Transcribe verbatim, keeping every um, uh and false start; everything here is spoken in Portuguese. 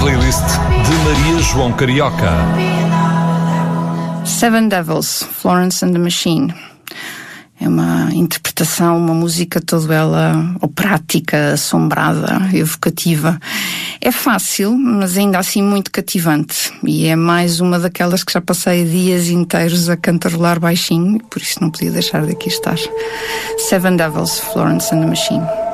playlist de Maria João Carioca. Seven Devils, Florence and the Machine. É uma interpretação, uma música toda ela operática, assombrada, evocativa. É fácil, mas ainda assim muito cativante. E é mais uma daquelas que já passei dias inteiros a cantarolar baixinho, por isso não podia deixar de aqui estar. Seven Devils, Florence and the Machine.